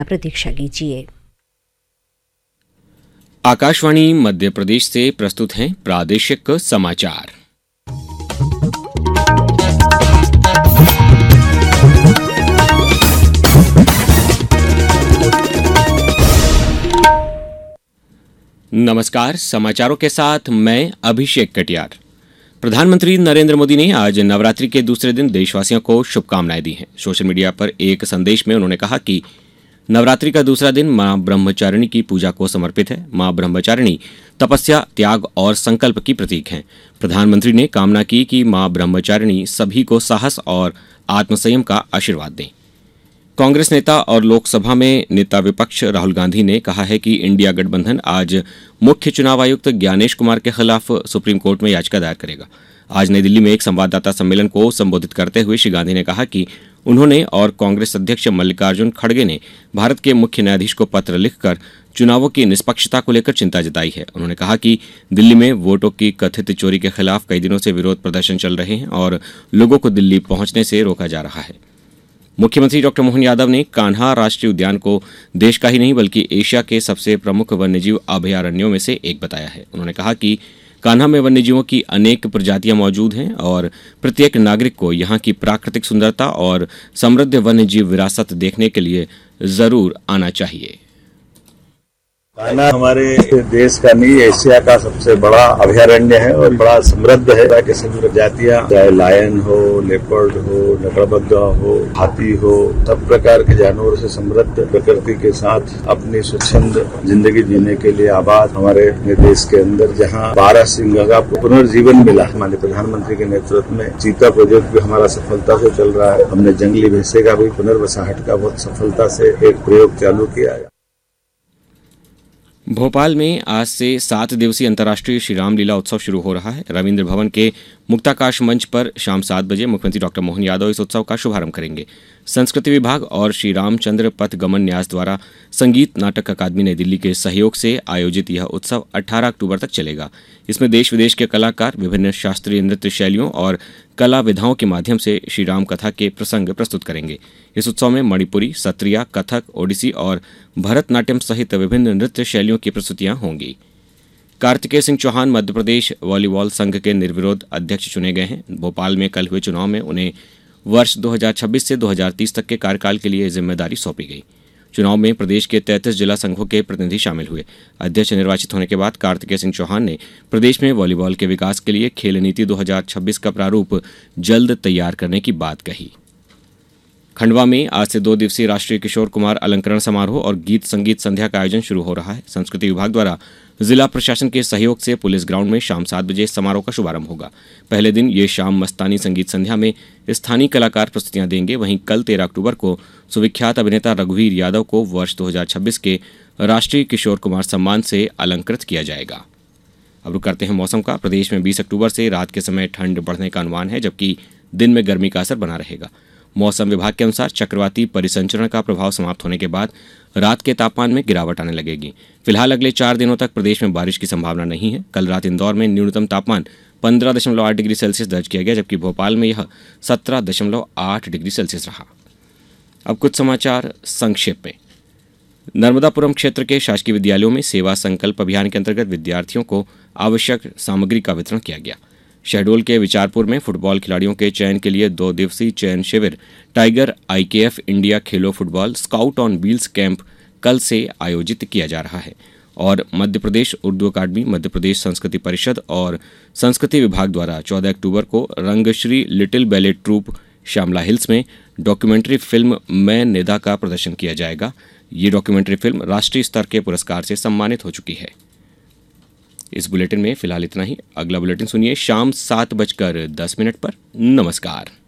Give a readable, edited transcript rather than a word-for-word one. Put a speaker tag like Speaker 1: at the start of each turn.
Speaker 1: प्रतीक्षा कीजिए।
Speaker 2: आकाशवाणी मध्य प्रदेश से प्रस्तुत हैं प्रादेशिक समाचार। नमस्कार, समाचारों के साथ मैं अभिषेक कटियार। प्रधानमंत्री नरेंद्र मोदी ने आज नवरात्रि के दूसरे दिन देशवासियों को शुभकामनाएं दी हैं। सोशल मीडिया पर एक संदेश में उन्होंने कहा कि नवरात्रि का दूसरा दिन मां ब्रह्मचारिणी की पूजा को समर्पित है। मां ब्रह्मचारिणी तपस्या, त्याग और संकल्प की प्रतीक हैं। प्रधानमंत्री ने कामना की कि मां ब्रह्मचारिणी सभी को साहस और आत्मसंयम का आशीर्वाद दें। कांग्रेस नेता और लोकसभा में नेता विपक्ष राहुल गांधी ने कहा है कि इंडिया गठबंधन आज मुख्य चुनाव आयुक्त ज्ञानेश कुमार के खिलाफ सुप्रीम कोर्ट में याचिका दायर करेगा। आज नई दिल्ली में एक संवाददाता सम्मेलन को संबोधित करते हुए श्री गांधी ने कहा कि उन्होंने और कांग्रेस अध्यक्ष मल्लिकार्जुन खड़गे ने भारत के मुख्य न्यायाधीश को पत्र लिखकर चुनावों की निष्पक्षता को लेकर चिंता जताई है। उन्होंने कहा कि दिल्ली में वोटों की कथित चोरी के खिलाफ कई दिनों से विरोध प्रदर्शन चल रहे हैं और लोगों को दिल्ली पहुंचने से रोका जा रहा है। मुख्यमंत्री डॉक्टर मोहन यादव ने कान्हा राष्ट्रीय उद्यान को देश का ही नहीं बल्कि एशिया के सबसे प्रमुख वन्यजीव अभयारण्यों में से एक बताया है। उन्होंने कहा कि कान्हा में वन्यजीवों की अनेक प्रजातियां मौजूद हैं और प्रत्येक नागरिक को यहां की प्राकृतिक सुंदरता और समृद्ध वन्यजीव विरासत देखने के लिए जरूर आना चाहिए।
Speaker 3: कान्हा हमारे देश का नहीं, एशिया का सबसे बड़ा अभयारण्य है और बड़ा समृद्ध है। कि सभी प्रजातियां, चाहे लायन हो, लेपर्ड हो, लकड़बग्गा हो, हाथी हो, सब प्रकार के जानवरों से समृद्ध प्रकृति के साथ अपनी स्वच्छंद जिंदगी जीने के लिए आबाद हमारे देश के अंदर, जहां 12 सिंह का पुनर्जीवन मिला। हमारे प्रधानमंत्री के नेतृत्व में चीता प्रोजेक्ट भी हमारा सफलता से चल रहा है। हमने जंगली भैंसे का भी पुनर्वसाहट का बहुत सफलता से एक प्रयोग चालू किया है।
Speaker 2: भोपाल में आज से 7 दिवसीय अंतर्राष्ट्रीय श्री रामलीला उत्सव शुरू हो रहा है। रविंद्र भवन के मुक्ताकाश मंच पर शाम 7 बजे मुख्यमंत्री डॉक्टर मोहन यादव इस उत्सव का शुभारंभ करेंगे। संस्कृति विभाग और श्री रामचंद्र पथ गमन न्यास द्वारा संगीत नाटक अकादमी नई दिल्ली के सहयोग से आयोजित यह उत्सव 18 अक्टूबर तक चलेगा। इसमें देश विदेश के कलाकार विभिन्न शास्त्रीय नृत्य शैलियों और कला विधाओं के माध्यम से श्री राम कथा के प्रसंग प्रस्तुत करेंगे। इस उत्सव में मणिपुरी, सत्रिया, कथक, ओडिसी और भरतनाट्यम सहित विभिन्न नृत्य शैलियों की प्रस्तुतियां होंगी। कार्तिकेय सिंह चौहान मध्य प्रदेश वॉलीबॉल संघ के निर्विरोध अध्यक्ष चुने गए हैं। भोपाल में कल हुए चुनाव में उन्हें वर्ष 2026 से 2030 तक के कार्यकाल के लिए जिम्मेदारी सौंपी गई। चुनाव में प्रदेश के 33 जिला संघों के प्रतिनिधि शामिल हुए। अध्यक्ष निर्वाचित होने के बाद कार्तिकेय सिंह चौहान ने प्रदेश में वॉलीबॉल के विकास के लिए खेल नीति 2026 का प्रारूप जल्द तैयार करने की बात कही। खंडवा में आज से 2 दिवसीय राष्ट्रीय किशोर कुमार अलंकरण समारोह और गीत संगीत संध्या का आयोजन शुरू हो रहा है। संस्कृति विभाग द्वारा जिला प्रशासन के सहयोग से पुलिस ग्राउंड में शाम 7 बजे समारोह का शुभारंभ होगा। पहले दिन ये शाम मस्तानी संगीत संध्या में स्थानीय कलाकार प्रस्तुतियां देंगे। वहीं कल 13 अक्टूबर को सुविख्यात अभिनेता रघुवीर यादव को वर्ष 2026 के राष्ट्रीय किशोर कुमार सम्मान से अलंकृत किया जाएगा। अब रुक करते हैं मौसम का। प्रदेश में 20 अक्टूबर से रात के समय ठंड बढ़ने का अनुमान है, जबकि दिन में गर्मी का असर बना रहेगा। मौसम विभाग के अनुसार चक्रवाती परिसंचरण का प्रभाव समाप्त होने के बाद रात के तापमान में गिरावट आने लगेगी। फिलहाल अगले 4 दिनों तक प्रदेश में बारिश की संभावना नहीं है। कल रात इंदौर में न्यूनतम तापमान 15.8 डिग्री सेल्सियस दर्ज किया गया, जबकि भोपाल में यह 17.8 डिग्री सेल्सियस रहा। अब कुछ समाचार संक्षेप में। नर्मदापुरम क्षेत्र के शासकीय विद्यालयों में सेवा संकल्प अभियान के अंतर्गत विद्यार्थियों को आवश्यक सामग्री का वितरण किया गया। शहडोल के विचारपुर में फुटबॉल खिलाड़ियों के चयन के लिए 2 दिवसीय चयन शिविर tiger IKF India Khelo football scout on wheels camp कल से आयोजित किया जा रहा है। और मध्य प्रदेश उर्दू अकादमी, मध्य प्रदेश संस्कृति परिषद और संस्कृति विभाग द्वारा 14 अक्टूबर को रंगश्री little ballet troop Shyamala hills में डॉक्यूमेंट्री फिल्म मैं निदा का प्रदर्शन किया जाएगा। ये डॉक्यूमेंट्री फिल्म राष्ट्रीय स्तर के पुरस्कार से सम्मानित हो चुकी है। इस बुलेटिन में फिलहाल इतना ही। अगला बुलेटिन सुनिए शाम 7:10 पर। नमस्कार।